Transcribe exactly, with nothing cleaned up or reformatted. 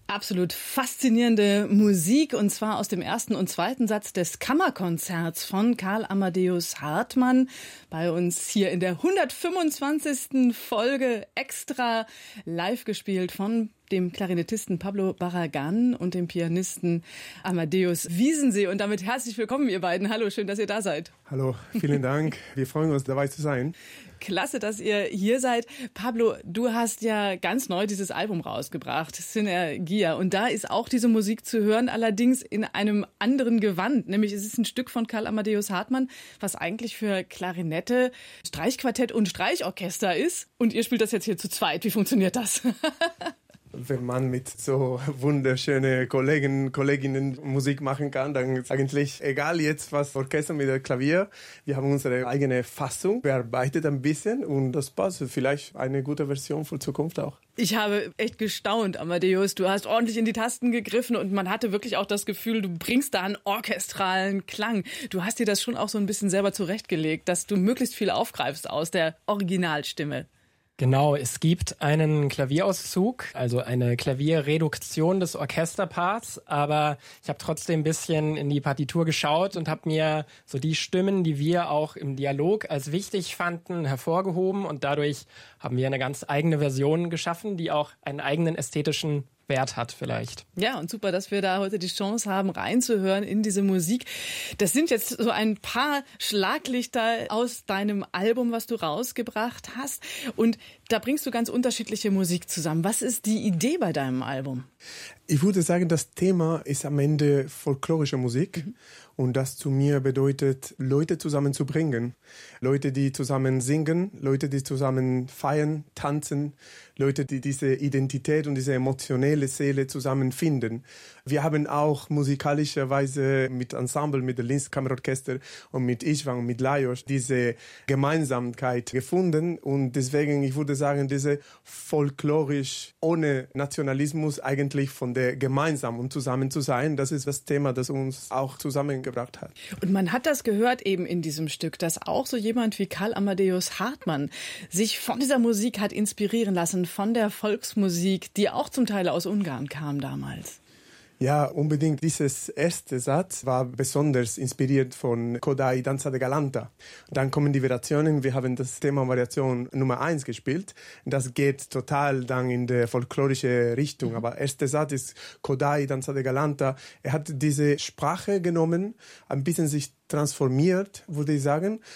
Absolut faszinierende Musik, und zwar aus dem ersten und zweiten Satz des Kammerkonzerts von Karl Amadeus Hartmann. Bei uns hier in der hundertfünfundzwanzigsten Folge extra live gespielt von dem Klarinettisten Pablo Barragán und dem Pianisten Amadeus Wiesensee. Und damit herzlich willkommen, ihr beiden. Hallo, schön, dass ihr da seid. Hallo, vielen Dank. Wir freuen uns, dabei zu sein. Klasse, dass ihr hier seid. Pablo, du hast ja ganz neu dieses Album rausgebracht, Synergia. Und da ist auch diese Musik zu hören, allerdings in einem anderen Gewand. Nämlich es ist ein Stück von Karl Amadeus Hartmann, was eigentlich für Klarinette, Streichquartett und Streichorchester ist. Und ihr spielt das jetzt hier zu zweit. Wie funktioniert das? Wenn man mit so wunderschönen Kollegen, Kolleginnen Musik machen kann, dann ist eigentlich egal jetzt was Orchester mit der Klavier. Wir haben unsere eigene Fassung bearbeitet ein bisschen und das passt. Vielleicht eine gute Version für Zukunft auch. Ich habe echt gestaunt, Amadeus. Du hast ordentlich in die Tasten gegriffen und man hatte wirklich auch das Gefühl, du bringst da einen orchestralen Klang. Du hast dir das schon auch so ein bisschen selber zurechtgelegt, dass du möglichst viel aufgreifst aus der Originalstimme. Genau, es gibt einen Klavierauszug, also eine Klavierreduktion des Orchesterparts, aber ich habe trotzdem ein bisschen in die Partitur geschaut und habe mir so die Stimmen, die wir auch im Dialog als wichtig fanden, hervorgehoben, und dadurch haben wir eine ganz eigene Version geschaffen, die auch einen eigenen ästhetischen Wert hat vielleicht. Ja, und super, dass wir da heute die Chance haben, reinzuhören in diese Musik. Das sind jetzt so ein paar Schlaglichter aus deinem Album, was du rausgebracht hast. Und da bringst du ganz unterschiedliche Musik zusammen. Was ist die Idee bei deinem Album? Ich würde sagen, das Thema ist am Ende folklorische Musik. Mhm. Und das zu mir bedeutet, Leute zusammenzubringen. Leute, die zusammen singen, Leute, die zusammen feiern, tanzen, Leute, die diese Identität und diese emotionelle Seele zusammenfinden. Wir haben auch musikalischerweise mit Ensemble, mit dem Linz Kammerorchester und mit Istvan und mit Lajos diese Gemeinsamkeit gefunden. Und deswegen, ich würde sagen, diese folklorisch ohne Nationalismus eigentlich von der gemeinsam und zusammen zu sein, das ist das Thema, das uns auch zusammengebracht hat. Und man hat das gehört eben in diesem Stück, dass auch so jemand wie Karl Amadeus Hartmann sich von dieser Musik hat inspirieren lassen, von der Volksmusik, die auch zum Teil aus Ungarn kam damals. Ja, unbedingt. Dieses erste Satz war besonders inspiriert von Kodai Danza de Galanta. Dann kommen die Variationen. Wir haben das Thema Variation Nummer eins gespielt. Das geht total dann in die folklorische Richtung. Aber erster Satz ist Kodai Danza de Galanta. Er hat diese Sprache genommen, ein bisschen sich transformiert, würde ich sagen.